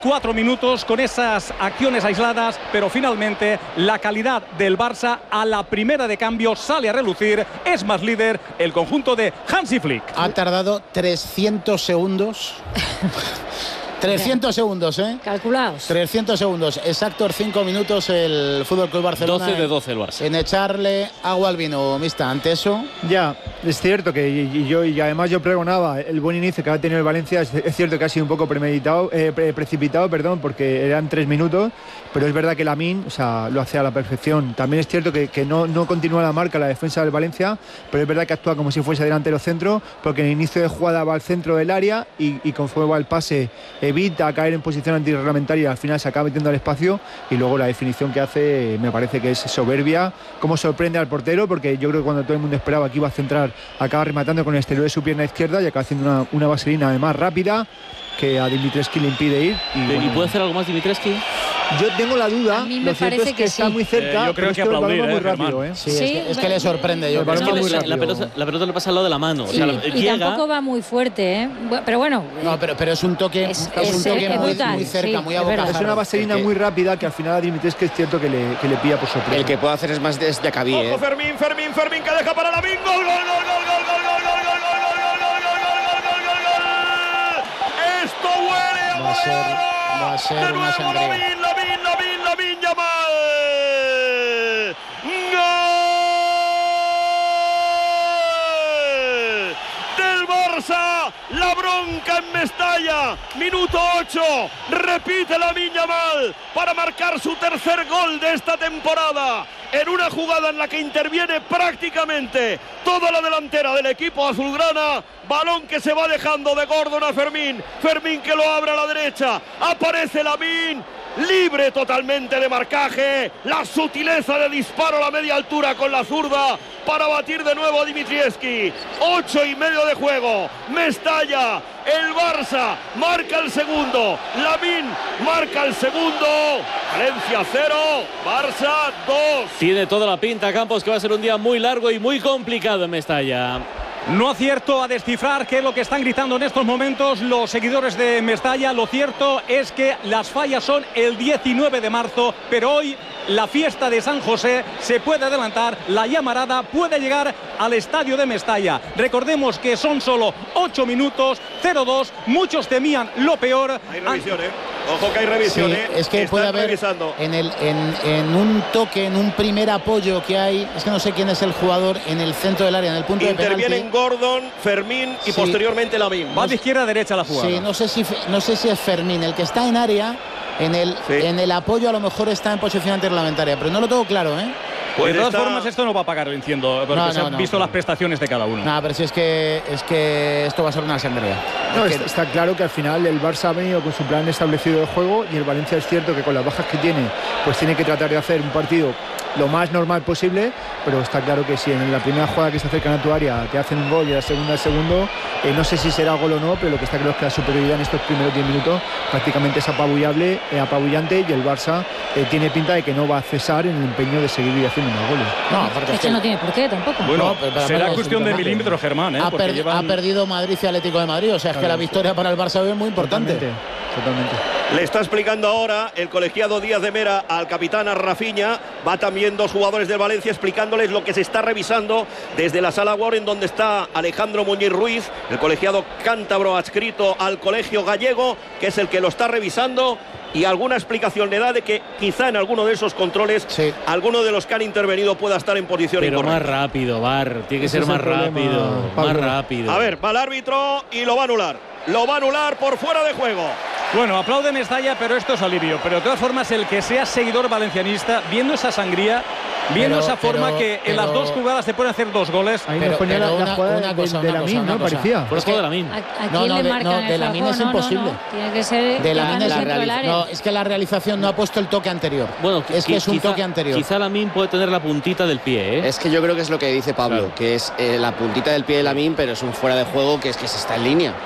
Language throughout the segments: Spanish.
4 minutos con esas acciones aisladas, pero finalmente la calidad del Barça a la primera de cambio sale a relucir. Es más líder el conjunto de Hansi Flick. Ha tardado 300 segundos. 300 segundos, calculados. 300 segundos, exactos 5 minutos el FC Barcelona. 12 de 12 el Barça. En echarle agua al vino, Mista, ante eso. Ya, es cierto que y además yo pregonaba el buen inicio que ha tenido el Valencia. Es cierto que ha sido un poco precipitado, porque eran 3 minutos, pero es verdad que Lamine, lo hace a la perfección. También es cierto que no continúa la marca la defensa del Valencia, pero es verdad que actúa como si fuese delantero centro, porque en el inicio de jugada va al centro del área y conforme va el pase evita caer en posición antirreglamentaria y al final se acaba metiendo al espacio, y luego la definición que hace me parece que es soberbia. Cómo sorprende al portero, porque yo creo que cuando todo el mundo esperaba que iba a centrar, acaba rematando con el exterior de su pierna izquierda y acaba haciendo una vaselina además rápida que a Dimitrescu le impide ir. ¿Y puede hacer algo más Dimitrescu? Yo tengo la duda. A mí me lo cierto parece es que está sí. muy cerca. Yo creo que aplaudir, muy rápido, Sí, es que le sorprende. Yo creo. La pelota le pasa al lado de la mano. Y tampoco va muy fuerte, pero bueno. No, pero es un toque, muy cerca, muy a bocajarro. Es una vaselina muy rápida que al final a Dimitrescu es cierto que le pilla por sorpresa. El que puede hacer es más de Acabí. Ojo, Fermín, que deja para Lamine. Gol. Esto huele a Va a ser una sangría. Lamine Yamal. ¡Gol! Del Barça, la bronca en Mestalla. Minuto 8. Repite Lamine Yamal para marcar su tercer gol de esta temporada. En una jugada en la que interviene prácticamente toda la delantera del equipo azulgrana. Balón que se va dejando de Gordon a Fermín. Fermín que lo abre a la derecha. Aparece Lamine. Libre totalmente de marcaje. La sutileza de disparo a la media altura con la zurda para batir de nuevo a Dimitrievski. 8:30 de juego. Mestalla. El Barça marca el segundo. Lamine marca el segundo. Valencia 0. Barça 2. Tiene toda la pinta, Campos, que va a ser un día muy largo y muy complicado en Mestalla. No acierto a descifrar qué es lo que están gritando en estos momentos los seguidores de Mestalla. Lo cierto es que las fallas son el 19 de marzo, pero hoy la fiesta de San José se puede adelantar. La llamarada puede llegar al estadio de Mestalla. Recordemos que son solo 8 minutos, 0-2. Muchos temían lo peor. Hay revisión, Ojo que hay revisión, Es que puede haber revisando. en un toque, en un primer apoyo que hay, es que no sé quién es el jugador en el centro del área, en el punto de penalti. Intervienen Gordon, Fermín y posteriormente Lamine. Va de izquierda a derecha la jugada. Sí, no sé si es Fermín el que está en área. En el apoyo a lo mejor está en posición antirreglamentaria, pero no lo tengo claro, De todas formas, esto no va a apagar el incendio, porque se han visto las prestaciones de cada uno. No, pero si es que esto va a ser una sangría. No, está claro que al final el Barça ha venido con su plan establecido de juego y el Valencia es cierto que con las bajas que tiene, pues tiene que tratar de hacer un partido lo más normal posible, pero está claro que si en la primera jugada que se acercan a tu área te hacen un gol y en la segunda el segundo, no sé si será gol o no, pero lo que está claro es que la superioridad en estos primeros 10 minutos prácticamente es apabullante y el Barça tiene pinta de que no va a cesar en el empeño de seguir haciendo más goles. No, porque es que no tiene por qué tampoco. Bueno, será cuestión de milímetros, Germán. Ha perdido Madrid y Atlético de Madrid, o sea, es que la victoria para el Barça hoy es muy importante. Totalmente. Le está explicando ahora el colegiado Díaz de Mera al capitán, a Rafinha. Va también 2 jugadores del Valencia explicándoles lo que se está revisando desde la sala Warren, donde está Alejandro Muñiz Ruiz, el colegiado cántabro adscrito al colegio gallego, que es el que lo está revisando. Y alguna explicación le da de que quizá en alguno de esos controles alguno de los que han intervenido pueda estar en posición incorrecta. Más rápido, VAR, tiene que ser más rápido, más rápido. A ver, va el árbitro y lo va a anular. Lo va a anular por fuera de juego. Bueno, aplaude Mestalla, pero esto es alivio. Pero de todas formas, el que sea seguidor valencianista, viendo esa sangría, viendo esa forma que en las 2 jugadas se pueden hacer 2 goles. Ahí nos ponía la jugada de Lamine, ¿no? Parecía. Por eso de Lamine. ¿A quién le marcan de Lamine es imposible. Tiene que ser de Lamine no, es que la realización no ha puesto el toque anterior. Bueno, es que es un toque anterior. Quizá Lamine puede tener la puntita del pie, Es que yo creo que es lo que dice Pablo, que es la puntita del pie de Lamine, pero es un fuera de juego que es que se está en línea.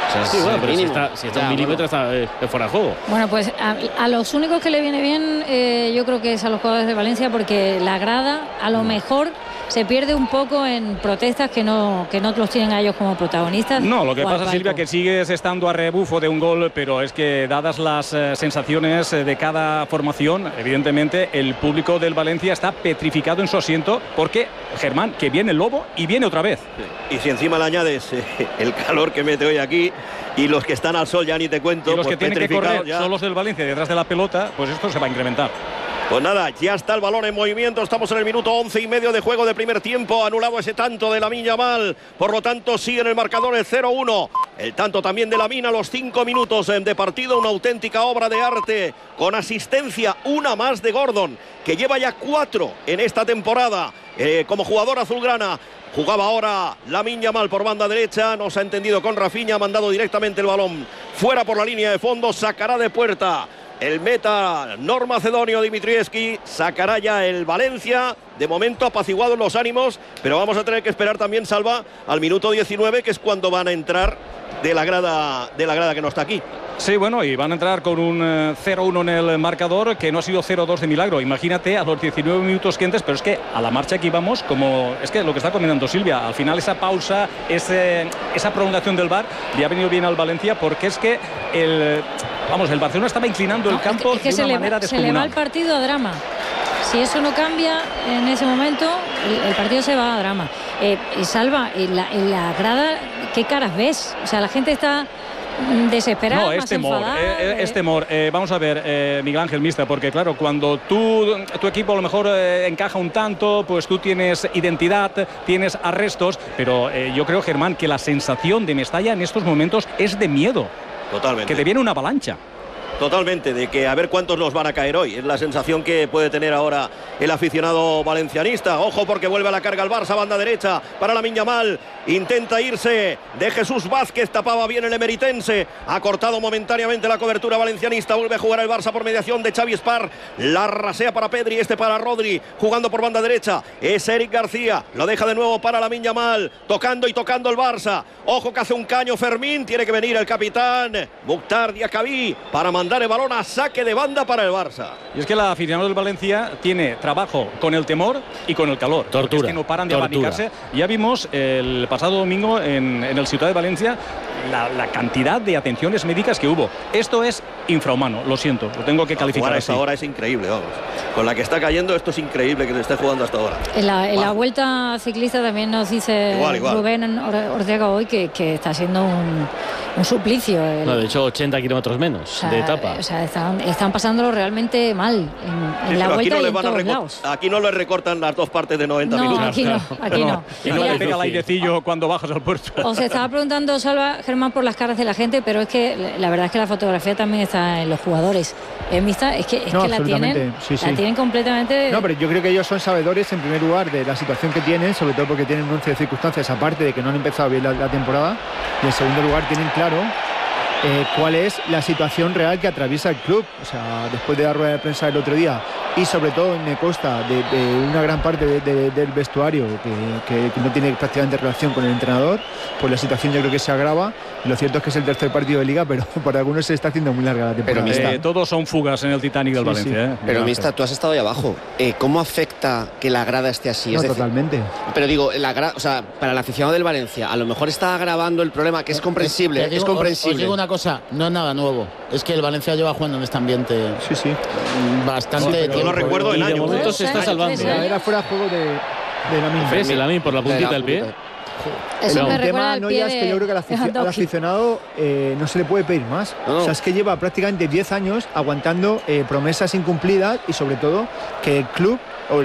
O sea, sí, bueno, pero si está un milímetro está fuera de juego. Bueno, pues a los únicos que le viene bien, yo creo que es a los jugadores de Valencia, porque la grada a lo mejor se pierde un poco en protestas que no los tienen a ellos como protagonistas. No, lo que pasa, Silvia, que sigues estando a rebufo de un gol, pero es que dadas las sensaciones de cada formación, evidentemente el público del Valencia está petrificado en su asiento, porque, Germán, que viene el Lobo y viene otra vez. Y si encima le añades el calor que mete hoy aquí y los que están al sol ya ni te cuento. Y los pues que tienen que correr ya son los del Valencia detrás de la pelota, pues esto se va a incrementar. Pues nada, ya está el balón en movimiento. Estamos en el minuto 11 y medio de juego de primer tiempo. Anulado ese tanto de Lamine Yamal. Por lo tanto, sigue en el marcador el 0-1. El tanto también de Lamine a los 5 minutos de partido. Una auténtica obra de arte. Con asistencia, una más de Gordon, que lleva ya 4 en esta temporada como jugador azulgrana. Jugaba ahora Lamine Yamal por banda derecha. No se ha entendido con Rafinha. Ha mandado directamente el balón fuera por la línea de fondo. Sacará de puerta el meta normacedonio Dimitrievski. Sacará ya el Valencia. De momento apaciguados los ánimos, pero vamos a tener que esperar también, Salva, al minuto 19, que es cuando van a entrar de la grada que no está aquí. Sí, bueno, y van a entrar con un 0-1 en el marcador, que no ha sido 0-2 de milagro. Imagínate a los 19 minutos quintes, pero es que a la marcha aquí vamos, como es que lo que está comentando Silvia, al final esa pausa, esa prolongación del VAR le ha venido bien al Valencia, porque es que el Barcelona estaba inclinando el campo es que de una manera descomunal. Se le va el partido a drama. Si eso no cambia en ese momento, el partido se va a drama. Salva, en la grada, ¿qué caras ves? O sea, la gente está desesperada, no, es más temor, enfadada. es temor. Vamos a ver, Miguel Ángel, mister, porque claro, cuando tu equipo a lo mejor encaja un tanto, pues tú tienes identidad, tienes arrestos, pero yo creo, Germán, que la sensación de Mestalla en estos momentos es de miedo. Totalmente. Que te viene una avalancha. Totalmente, de que a ver cuántos nos van a caer hoy. Es la sensación que puede tener ahora el aficionado valencianista. Ojo, porque vuelve a la carga el Barça, banda derecha para Lamine Yamal. Intenta irse de Jesús Vázquez, tapaba bien el emeritense. Ha cortado momentáneamente la cobertura valencianista. Vuelve a jugar el Barça por mediación de Xavi Espar. La rasea para Pedri, para Rodri, jugando por banda derecha. Es Eric García, lo deja de nuevo para Lamine Yamal. Tocando el Barça. Ojo que hace un caño Fermín. Tiene que venir el capitán Mukhtar Diakhaby para mandar el balón a saque de banda para el Barça. Y es que la aficionado del Valencia tiene trabajo con el temor y con el calor. Tortura. Es que no paran de abanicarse. Ya vimos el pasado domingo en el Ciutat de Valencia la cantidad de atenciones médicas que hubo. Esto es infrahumano, lo siento, lo tengo que calificar así. Hasta ahora es increíble, vamos. Con la que está cayendo, esto es increíble que le esté jugando hasta ahora. En la vuelta ciclista también nos dice igual. Rubén Ortega hoy que está siendo un suplicio. No, de hecho, 80 kilómetros menos de etapa. O sea, están pasándolo realmente mal en la vuelta y en todos lados. Aquí no le recortan las dos partes de 90 minutos. Aquí no. Y no le pega el airecillo cuando bajas al puerto. Os estaba preguntando, Salva, Germán, por las caras de la gente, pero es que la verdad es que la fotografía también está en los jugadores. Es que la tienen completamente. No, pero yo creo que ellos son sabedores, en primer lugar, de la situación que tienen, sobre todo porque tienen un 11 de circunstancias, aparte de que no han empezado bien la temporada. Y en segundo lugar, tienen claro cuál es la situación real que atraviesa el club. O sea, después de la rueda de prensa del otro día, y sobre todo me consta de una gran parte del vestuario que no tiene prácticamente relación con el entrenador, pues la situación yo creo que se agrava. Lo cierto es que es el tercer partido de Liga, pero para algunos se está haciendo muy larga la temporada. Pero todos son fugas en el Titanic del Valencia. Sí. Pero Mista, tú has estado ahí abajo. ¿Cómo afecta que la grada esté así? No, totalmente. Pero digo, para el aficionado del Valencia, a lo mejor está agravando el problema, que es comprensible. Os digo una cosa, no es nada nuevo. Es que el Valencia lleva jugando en este ambiente bastante tiempo. Yo lo recuerdo en años. De momento se está salvando. Era fuera de juego de Lamine. Lamine por la puntita del pie. Eso me el tema no ya es que yo creo que al aficionado no se le puede pedir más. O sea, es que lleva prácticamente 10 años aguantando promesas incumplidas y sobre todo que el club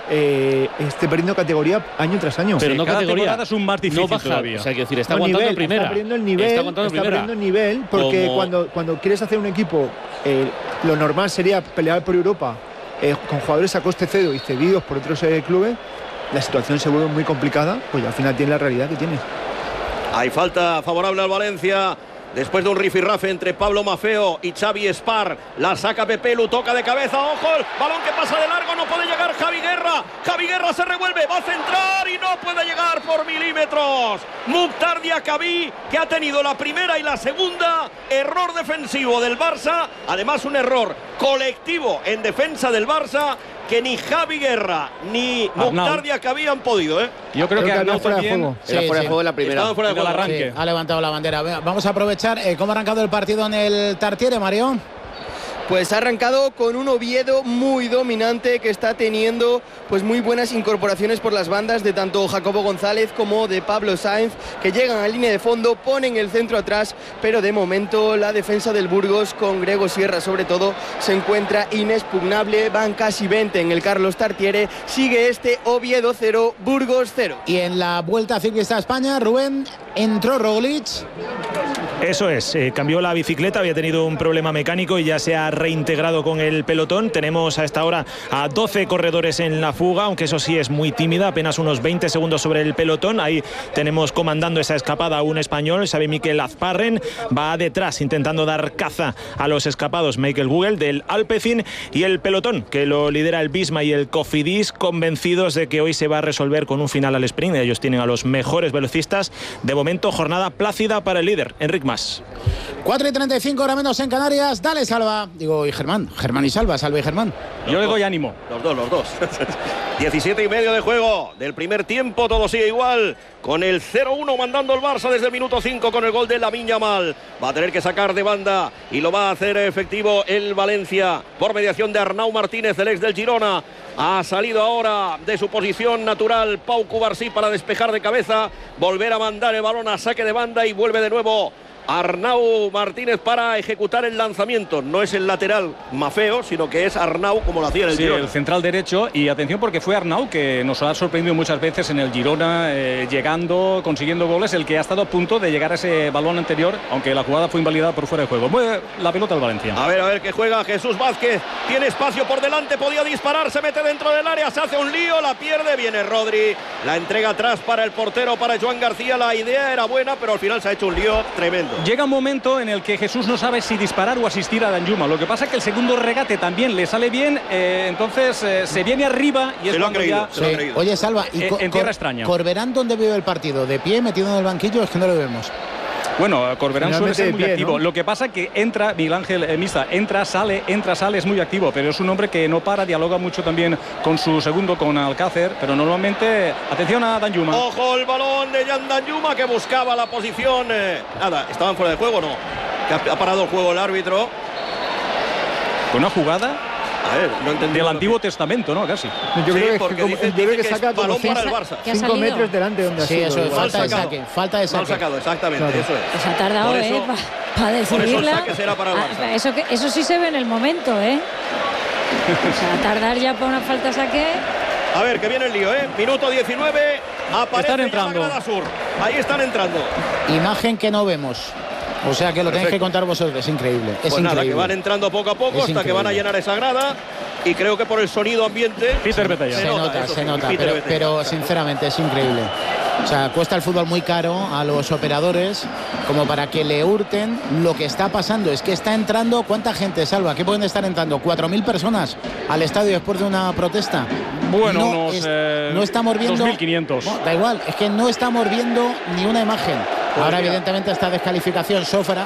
esté perdiendo categoría año tras año. Pero no categoría, es un más difícil no baja todavía. O sea, quiero decir, está aguantando en primera. Está perdiendo el nivel porque cuando quieres hacer un equipo, lo normal sería pelear por Europa con jugadores a coste cero y cedidos por otros clubes. La situación se vuelve muy complicada, pues al final tiene la realidad que tiene. Hay falta favorable al Valencia. Después de un rifirrafe entre Pablo Maffeo y Xavi Espar, la saca Pepelu, toca de cabeza, ojo, balón que pasa de largo, no puede llegar Javi Guerra. Javi Guerra se revuelve, va a centrar y no puede llegar por milímetros. Mukhtar Diakhaby, que ha tenido la primera y la segunda, error defensivo del Barça, además un error colectivo en defensa del Barça, que ni Javi Guerra ni Mukhtar Diakhaby han podido, ¿eh? Yo creo que Arnau fuera de también juego. Era fuera de juego en la primera. Estaba fuera de juego. arranque. Sí, ha levantado la bandera. Vamos a aprovechar cómo ha arrancado el partido en el Tartiere, Mario. Pues ha arrancado con un Oviedo muy dominante que está teniendo pues muy buenas incorporaciones por las bandas de tanto Jacobo González como de Pablo Sainz, que llegan a línea de fondo, ponen el centro atrás, pero de momento la defensa del Burgos con Grego Sierra sobre todo se encuentra inexpugnable. Van casi 20 en el Carlos Tartiere, sigue este Oviedo 0, Burgos 0. Y en la Vuelta Ciclista a España, Rubén, entró Roglic. Eso es, cambió la bicicleta, había tenido un problema mecánico y ya se ha reintegrado con el pelotón. Tenemos a esta hora a 12 corredores en la fuga, aunque eso sí es muy tímida, apenas unos 20 segundos sobre el pelotón. Ahí tenemos comandando esa escapada a un español, Xavi Miquel Azparren, va detrás intentando dar caza a los escapados Michael Google del Alpecin, y el pelotón que lo lidera el Visma y el Cofidis, convencidos de que hoy se va a resolver con un final al sprint. Ellos tienen a los mejores velocistas. De momento, jornada plácida para el líder, Enric Mas. 4:35, hora menos en Canarias. Dale, Salva. Digo, y Germán y Salva, Salva y Germán. Yo le doy ánimo. Los dos. 17,5 de juego del primer tiempo, todo sigue igual, con el 0-1 mandando el Barça desde el minuto 5 con el gol de Lamine Yamal. Va a tener que sacar de banda y lo va a hacer efectivo el Valencia por mediación de Arnau Martínez, el ex del Girona. Ha salido ahora de su posición natural Pau Cubarsí para despejar de cabeza, volver a mandar el balón a saque de banda y vuelve de nuevo Arnau Martínez para ejecutar el lanzamiento. No es el lateral Maffeo, sino que es Arnau, como lo hacía en el Girona. El central derecho. Y atención, porque fue Arnau que nos ha sorprendido muchas veces en el Girona, llegando, consiguiendo goles, el que ha estado a punto de llegar a ese balón anterior, aunque la jugada fue invalidada por fuera de juego. Mueve la pelota al Valencia. A ver que juega Jesús Vázquez. Tiene espacio por delante, podía disparar, se mete dentro del área, se hace un lío, la pierde, viene Rodri, la entrega atrás para el portero, para Joan García. La idea era buena, pero al final se ha hecho un lío tremendo. Llega un momento en el que Jesús no sabe si disparar o asistir a Danjuma. Lo que pasa es que el segundo regate también le sale bien, entonces se viene arriba y es cuando ya... Oye, Salva, y en tierra extraña. Corberán, ¿dónde vive el partido? ¿De pie, metido en el banquillo? Es que no lo vemos. Bueno, Corberán suele ser muy pie, activo. ¿no? Lo que pasa es que entra, Miguel Ángel Misa, entra, sale, es muy activo, pero es un hombre que no para, dialoga mucho también con su segundo, con Alcácer, pero normalmente, atención a Danjuma. Ojo el balón de Jan Danjuma, que buscaba la posición. Nada, ¿estaban fuera de juego? No. Que ha parado el juego el árbitro. Con una jugada A ver, no entendí. del Antiguo Testamento, ¿no? Casi. Yo Sí, creo porque que dice saca es como balón para el 5 Barça. ¿Qué ha salido? metros delante de donde ha Sí, sido. eso es, Igual. falta de Mal saque. sacado, exactamente, Claro. eso es. Pues ha tardado, Por eso- para decidirla. saque será para el Barça. Eso sí se ve en el momento, O sea, tardar ya para una falta saque. A ver, que viene el lío, Minuto 19. Aparece Están ya entrando. la grada sur. Ahí están entrando. Imagen que no vemos. O sea que lo tenéis Perfecto. que contar vosotros. Es increíble. Es Pues nada, increíble. que van entrando poco a poco Es hasta que van a increíble. llenar esa grada. Y creo que por el sonido ambiente. Peter Betella. Se nota, eso se sí, nota, Peter pero, Betella. pero sinceramente es increíble. O sea, cuesta el fútbol muy caro a los operadores como para que le hurten lo que está pasando. Es que está entrando, ¿cuánta gente, Salva? ¿Qué pueden estar entrando? 4.000 personas al estadio después de una protesta. Bueno, no, unos no estamos viendo 2.500. No, da igual, es que no estamos viendo ni una imagen. Ahora, mira. evidentemente, esta descalificación sobra.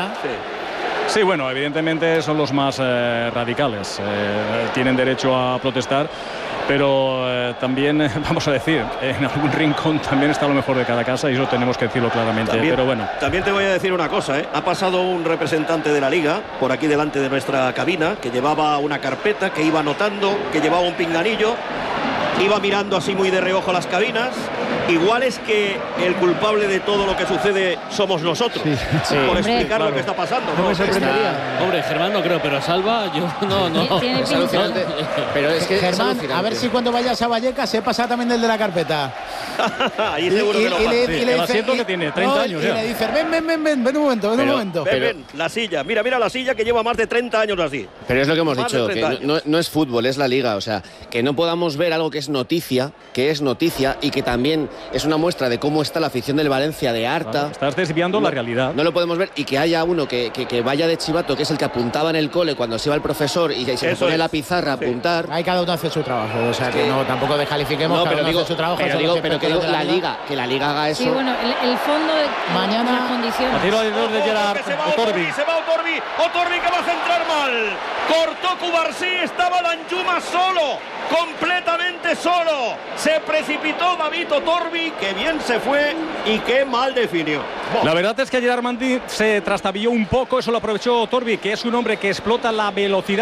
Sí, bueno, evidentemente son los más radicales. Tienen derecho a protestar, pero también, vamos a decir, en algún rincón también está lo mejor de cada casa y eso tenemos que decirlo claramente. Pero bueno. También te voy a decir una cosa, Ha pasado un representante de la Liga por aquí delante de nuestra cabina, que llevaba una carpeta, que iba anotando, que llevaba un pinganillo, iba mirando así muy de reojo las cabinas. Igual es que el culpable de todo lo que sucede somos nosotros, por explicar lo que está pasando. No me sorprendería. Hombre, Germán no creo, pero Salva, yo no. Tiene Es pinta. alucinante. Pero es que es Germán, alucinante. a ver si cuando vayas a Vallecas se pasa también el de la carpeta. Ahí seguro que lo pasa. el asiento que tiene 30 años y ya. le dice, ven un momento. Ven, la silla. Mira la silla que lleva más de 30 años así. Pero es lo que hemos Más de dicho, 30 que no es fútbol, es la Liga. O sea, que no podamos ver algo que es noticia y que también también es una muestra de cómo está la afición del Valencia de harta. Claro, estás desviando la realidad. No lo podemos ver, y que haya uno que vaya de chivato, que es el que apuntaba en el cole cuando se iba el profesor y se pone la pizarra a apuntar. Ahí cada uno hace su trabajo, o sea que no, tampoco descalifiquemos, No, cada pero uno digo, hace su trabajo. pero digo la liga, que la liga haga eso. Sí, bueno, el fondo de Mañana, las condiciones. Tiro de Gerard Otorbi. Se va Otorbi que va a centrar mal. Cortó Cubarsí, estaba Danjuma solo, completamente solo. Se precipitó David Otorbi, que bien se fue y qué mal definió. La verdad es que ayer Armandi se trastabilló un poco, eso lo aprovechó Otorbi, que es un hombre que explota la velocidad